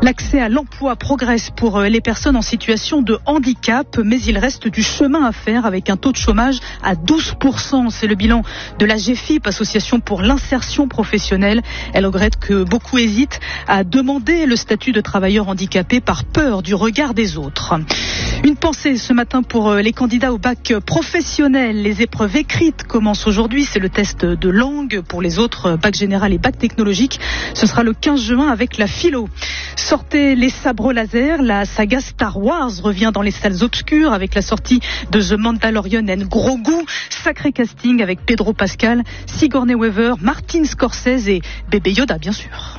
L'accès à l'emploi progresse pour les personnes en situation de handicap, mais il reste du chemin à faire avec un taux de chômage à 12%. C'est le bilan de la GEFIP, Association pour l'insertion professionnelle. Elle regrette que beaucoup hésitent à demander le statut de travailleur handicapé par peur du regard des autres. Une pensée ce matin pour les candidats au bac professionnel. Les épreuves écrites commencent aujourd'hui. C'est le test de langue. Pour les autres, bac général et bac technologique, ce sera le 15 juin avec la philo. Sortez les sabres laser. La saga Star Wars revient dans les salles obscures avec la sortie de The Mandalorian and Grogu. Sacré casting avec Pedro Pascal, Sigourney Weaver, Martin Scorsese et bébé Yoda, bien sûr.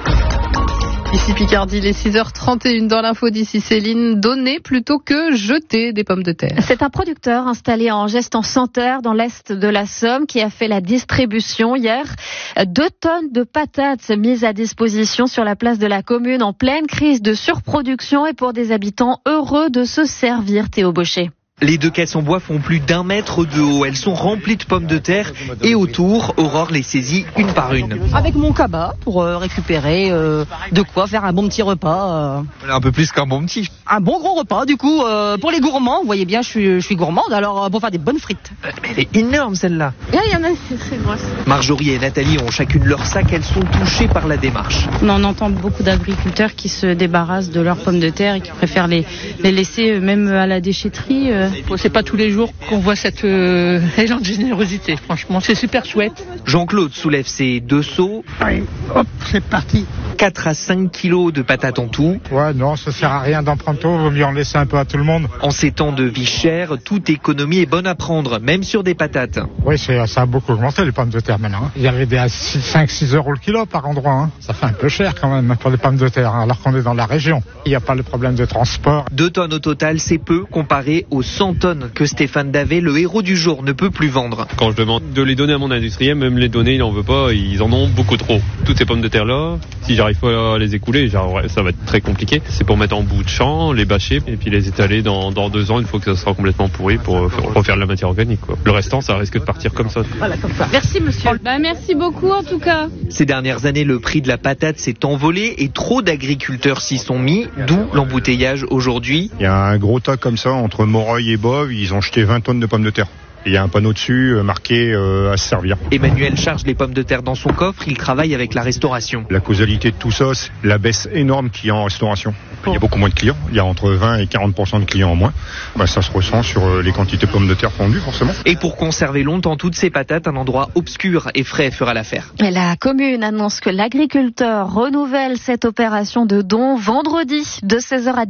Ici Picardie, les 6h31 dans l'info d'ici Céline. Donner plutôt que jeter des pommes de terre. C'est un producteur installé en Gest-en-Santerre dans l'est de la Somme qui a fait la distribution hier. 2 tonnes de patates mises à disposition sur la place de la commune en pleine crise de surproduction et pour des habitants heureux de se servir. Théo Baucher. Les 2 caisses en bois font plus d'1 mètre de haut. Elles sont remplies de pommes de terre et autour, Aurore les saisit une par une. Avec mon cabas pour récupérer de quoi faire un bon petit repas. Un peu plus qu'un bon petit. Un bon gros repas du coup pour les gourmands. Vous voyez bien, je suis gourmande, alors pour faire des bonnes frites. Mais elle est énorme celle-là. Il y en a, c'est très grosse. Marjorie et Nathalie ont chacune leur sac. Elles sont touchées par la démarche. On entend beaucoup d'agriculteurs qui se débarrassent de leurs pommes de terre et qui préfèrent les laisser même à la déchetterie. C'est pas tous les jours qu'on voit cet élan de générosité. Franchement, c'est super chouette. Jean-Claude soulève ses 2 seaux. Allez, hop, c'est parti. 4 à 5 kilos de patates en tout. Ouais, non, ça sert à rien d'en prendre trop, vaut mieux en laisser un peu à tout le monde. En ces temps de vie chère, toute économie est bonne à prendre, même sur des patates. Oui, ça a beaucoup augmenté les pommes de terre maintenant. Il y avait des 5-6 euros le kilo par endroit. Ça fait un peu cher quand même pour les pommes de terre, alors qu'on est dans la région. Il n'y a pas le problème de transport. 2 tonnes au total, c'est peu comparé aux 100 tonnes que Stéphane Davet, le héros du jour, ne peut plus vendre. Quand je demande de les donner à mon industriel, même les donner, il n'en veut pas, ils en ont beaucoup trop. Toutes ces pommes de terre là, si j'arrive pas à les écouler, ça va être très compliqué. C'est pour mettre en bout de champ, les bâcher et puis les étaler dans 2 ans une fois que ça sera complètement pourri pour refaire de la matière organique, quoi. Le restant, ça risque de partir comme ça. Voilà, comme ça. Merci monsieur. Merci beaucoup en tout cas. Ces dernières années, le prix de la patate s'est envolé et trop d'agriculteurs s'y sont mis, d'où l'embouteillage aujourd'hui. Il y a un gros tas comme ça entre Moreuil et Boves, ils ont jeté 20 tonnes de pommes de terre. Il y a un panneau dessus marqué à se servir. Emmanuel charge les pommes de terre dans son coffre, il travaille avec la restauration. La causalité de tout ça, c'est la baisse énorme qu'il y a en restauration. Il y a beaucoup moins de clients, il y a entre 20 et 40% de clients en moins. Ça se ressent sur les quantités de pommes de terre vendues forcément. Et pour conserver longtemps toutes ces patates, un endroit obscur et frais fera l'affaire. La commune annonce que l'agriculteur renouvelle cette opération de don vendredi de 16h à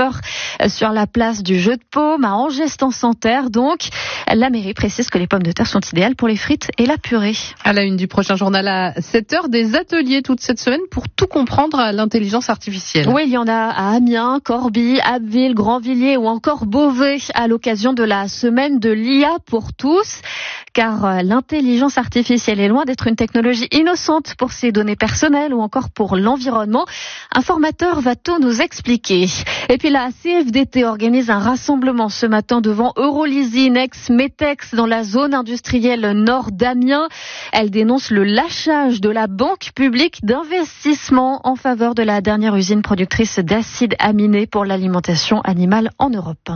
19h sur la place du Jeu de Paume à Angest-en-Santerre. Donc, la mairie précise que les pommes de terre sont idéales pour les frites et la purée. À la une du prochain journal à 7h, des ateliers toute cette semaine pour tout comprendre à l'intelligence artificielle. Oui, il y en a à Amiens, Corbie, Abbeville, Grandvilliers ou encore Beauvais à l'occasion de la semaine de l'IA pour tous. Car l'intelligence artificielle est loin d'être une technologie innocente pour ses données personnelles ou encore pour l'environnement. Un formateur va tout nous expliquer. Et puis la CFDT organise un rassemblement ce matin devant Euroleasing, ex-Metex, dans la zone industrielle nord d'Amiens. Elle dénonce le lâchage de la banque publique d'investissement en faveur de la dernière usine productrice d'acides aminés pour l'alimentation animale en Europe.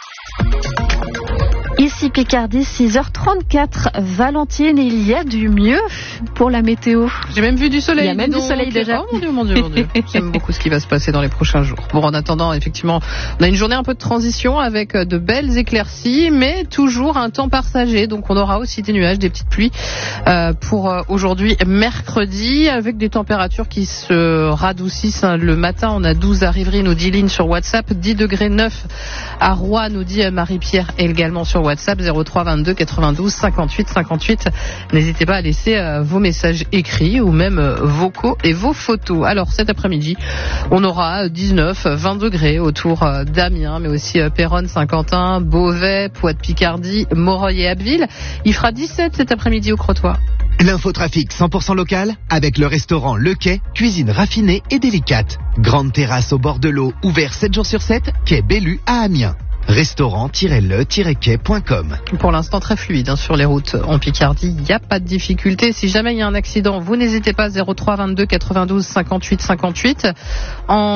Ici Picardie, 6h34. Valentine, il y a du mieux pour la météo. J'ai même vu du soleil. Il y a même du soleil déjà. Oh mon Dieu. J'aime beaucoup ce qui va se passer dans les prochains jours. Bon, en attendant, effectivement, on a une journée un peu de transition avec de belles éclaircies, mais toujours un temps partagé. Donc on aura aussi des nuages, des petites pluies pour aujourd'hui, mercredi, avec des températures qui se radoucissent. Le matin, on a 12 à Rivry, nous dit Lynn sur WhatsApp, 10 degrés 9 à Rouen, nous dit Marie-Pierre également sur WhatsApp 03 22 92 58 58. N'hésitez pas à laisser vos messages écrits ou même vocaux et vos photos. Alors cet après-midi, on aura 19, 20 degrés autour d'Amiens, mais aussi Péronne, Saint-Quentin, Beauvais, Poix-de-Picardie, Moreuil et Abbeville. Il fera 17 cet après-midi au Crotoy. L'infotrafic 100% local avec le restaurant Le Quai, cuisine raffinée et délicate. Grande terrasse au bord de l'eau, ouvert 7 jours sur 7, quai Bellu à Amiens. Restaurant-le-quai.com. Pour l'instant très fluide sur les routes en Picardie, il n'y a pas de difficulté. Si jamais il y a un accident, vous n'hésitez pas, 03 22 92 58 58.